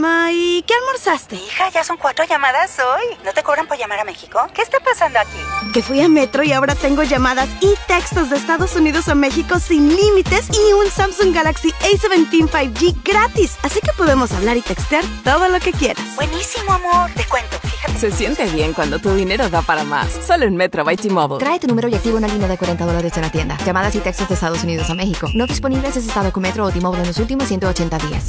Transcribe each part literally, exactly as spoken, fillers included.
Ma, ¿y qué almorzaste? Hija, ya son cuatro llamadas hoy. ¿No te cobran por llamar a México? ¿Qué está pasando aquí? Que fui a Metro y ahora tengo llamadas y textos de Estados Unidos a México sin límites y un Samsung Galaxy A diecisiete cinco G gratis. Así que podemos hablar y textear todo lo que quieras. Buenísimo, amor. Te cuento, fíjate. Se siente bien cuando tu dinero da para más. Solo en Metro by T-Mobile. Trae tu número y activa una línea de cuarenta dólares en la tienda. Llamadas y textos de Estados Unidos a México. No disponibles en estado con Metro o T-Mobile en los últimos ciento ochenta días.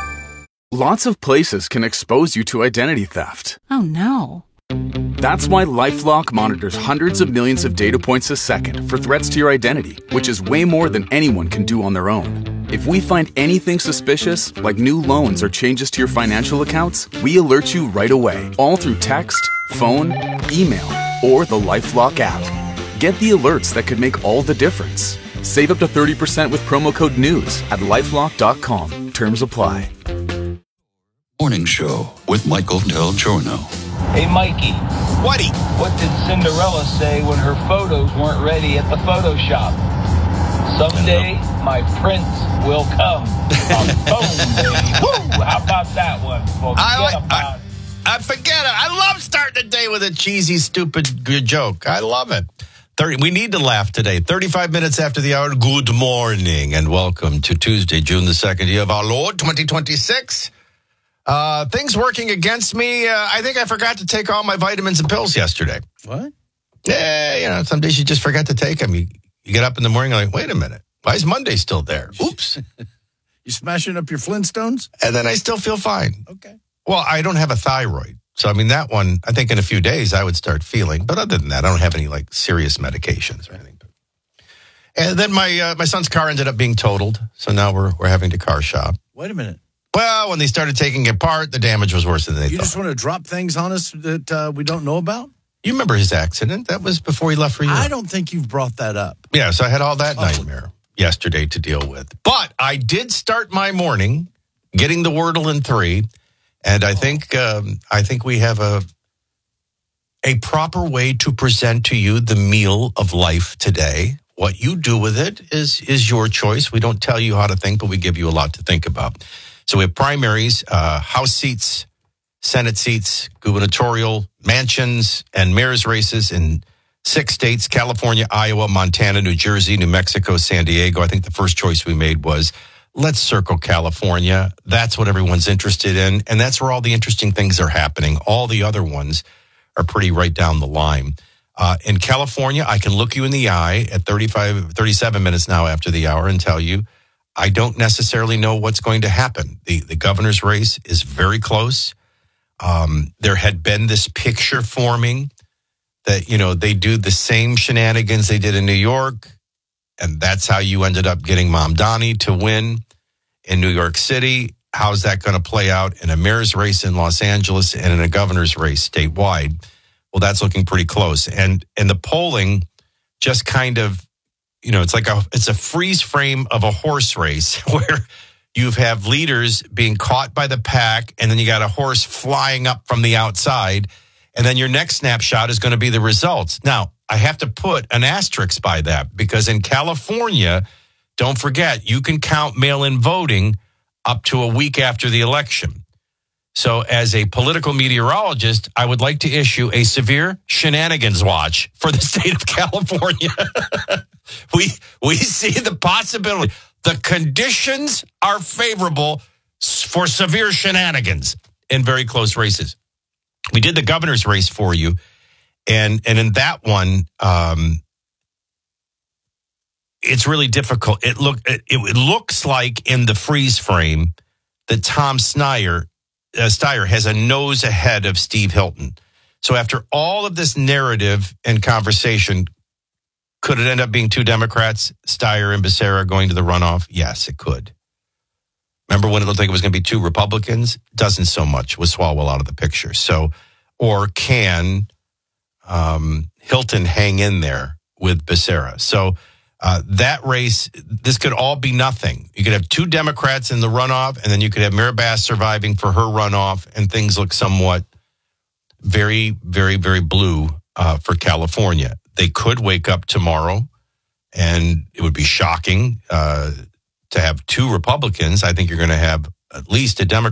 Lots of places can expose you to identity theft. Oh, no. That's why LifeLock monitors hundreds of millions of data points a second for threats to your identity, which is way more than anyone can do on their own. If we find anything suspicious, like new loans or changes to your financial accounts, we alert you right away, all through text, phone, email, or the LifeLock app. Get the alerts that could make all the difference. Save up to thirty percent with promo code NEWS at LifeLock dot com. Terms apply. Morning Show with Michael Del Giorno. Hey, Mikey. Whatty? What did Cinderella say when her photos weren't ready at the photo shop? Someday my prince will come. Boom, baby. Woo! How about that one? Forget I like, about I, I forget it. I love starting the day with a cheesy, stupid good joke. I love it. thirty We need to laugh today. thirty-five minutes after the hour. Good morning and welcome to Tuesday, June the second, year of our Lord, twenty twenty-six. Uh, things working against me. Uh, I think I forgot to take all my vitamins and pills yesterday. What? Yeah, you know, some days you just forget to take them. You, you get up in the morning and like, wait a minute. Why is Monday still there? Oops. You smashing up your Flintstones? And then I still feel fine. Okay. Well, I don't have a thyroid. So, I mean, that one, I think in a few days I would start feeling. But other than that, I don't have any, like, serious medications or anything. And then my uh, my son's car ended up being totaled. So now we're we're having to car shop. Wait a minute. Well, when they started taking it apart, the damage was worse than they you thought. You just want to drop things on us that uh, we don't know about? You remember his accident? That was before he left for Europe. I don't think you've brought that up. Yeah, so I had all that oh. nightmare yesterday to deal with. But I did start my morning getting the Wordle in three, and I think um, I think we have a a proper way to present to you the meal of life today. What you do with it is is your choice. We don't tell you how to think, but we give you a lot to think about. So we have primaries, uh, House seats, Senate seats, gubernatorial, mansions, and mayor's races in six states: California, Iowa, Montana, New Jersey, New Mexico, San Diego. I think the first choice we made was, let's circle California. That's what everyone's interested in, and that's where all the interesting things are happening. All the other ones are pretty right down the line. Uh, in California, I can look you in the eye at thirty-five, thirty-seven minutes now after the hour and tell you, I don't necessarily know what's going to happen. The the governor's race is very close. Um, there had been this picture forming that, you know, they do the same shenanigans they did in New York, and that's how you ended up getting Mamdani to win in New York City. How's that going to play out in a mayor's race in Los Angeles and in a governor's race statewide? Well, that's looking pretty close. And and the polling just kind of, you know, it's like a it's a freeze frame of a horse race where you have leaders being caught by the pack, and then you got a horse flying up from the outside, and then your next snapshot is going to be the results. Now, I have to put an asterisk by that because in California, don't forget, you can count mail-in voting up to a week after the election. So as a political meteorologist, I would like to issue a severe shenanigans watch for the state of California. we we see the possibility. The conditions are favorable for severe shenanigans in very close races. We did the governor's race for you, and and in that one, um, it's really difficult. It look it, it looks like in the freeze frame that Tom Steyer, uh, Steyer has a nose ahead of Steve Hilton. So after all of this narrative and conversation, could it end up being two Democrats, Steyer and Becerra, going to the runoff? Yes, it could. Remember when it looked like it was going to be two Republicans? Doesn't so much with Swalwell out of the picture. So, or can um, Hilton hang in there with Becerra? So uh, that race, this could all be nothing. You could have two Democrats in the runoff, and then you could have Mira Bass surviving for her runoff, and things look somewhat very, very, very blue uh, for California. They could wake up tomorrow, and it would be shocking uh, to have two Republicans. I think you're going to have at least a Democrat